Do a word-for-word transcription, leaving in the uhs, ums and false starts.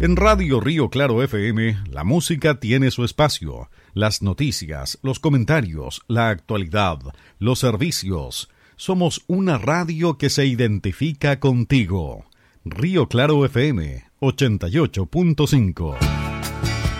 En Radio Río Claro F M, la música tiene su espacio. Las noticias, los comentarios, la actualidad, los servicios. Somos una radio que se identifica contigo. Río Claro F M, ochenta y ocho punto cinco.